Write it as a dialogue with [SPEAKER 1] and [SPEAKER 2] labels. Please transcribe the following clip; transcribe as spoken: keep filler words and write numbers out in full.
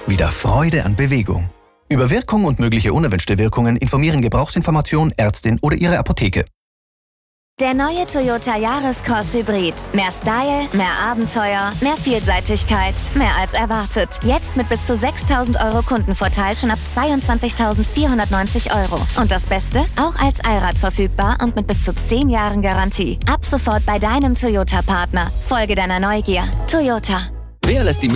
[SPEAKER 1] wieder Freude an Bewegung. Über Wirkung und mögliche unerwünschte Wirkungen informieren Gebrauchsinformation, Ärztin oder Ihre Apotheke.
[SPEAKER 2] Der neue Toyota Yaris-Cross Hybrid. Mehr Style, mehr Abenteuer, mehr Vielseitigkeit, mehr als erwartet. Jetzt mit bis zu sechstausend Euro Kundenvorteil schon ab zweiundzwanzigtausendvierhundertneunzig Euro. Und das Beste? Auch als Allrad verfügbar und mit bis zu zehn Jahren Garantie. Ab sofort bei deinem Toyota-Partner. Folge deiner Neugier. Toyota.
[SPEAKER 3] Wer lässt die